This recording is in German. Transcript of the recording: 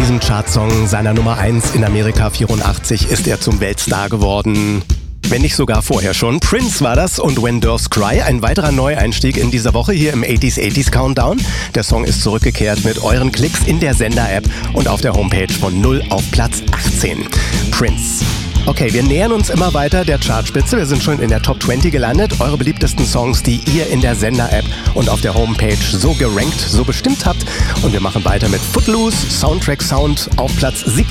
diesem Chartsong, seiner Nummer 1 in Amerika 84, ist er zum Weltstar geworden. Wenn nicht sogar vorher schon. Prince war das und When Doves Cry, ein weiterer Neueinstieg in dieser Woche hier im 80s Countdown. Der Song ist zurückgekehrt mit euren Klicks in der Sender-App und auf der Homepage von 0 auf Platz 18. Prince. Okay, wir nähern uns immer weiter der Chartspitze. Wir sind schon in der Top 20 gelandet. Eure beliebtesten Songs, die ihr in der Sender-App und auf der Homepage so gerankt, so bestimmt habt. Und wir machen weiter mit Footloose, Soundtrack Sound auf Platz 17.